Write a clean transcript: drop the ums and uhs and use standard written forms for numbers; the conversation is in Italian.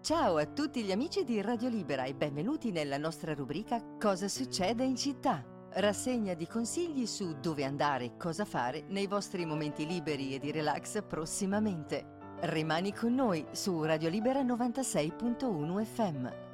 Ciao a tutti gli amici di Radio Libera e benvenuti nella nostra rubrica Cosa succede in città? Rassegna di consigli su dove andare e cosa fare nei vostri momenti liberi e di relax prossimamente. Rimani con noi su Radio Libera 96.1 FM.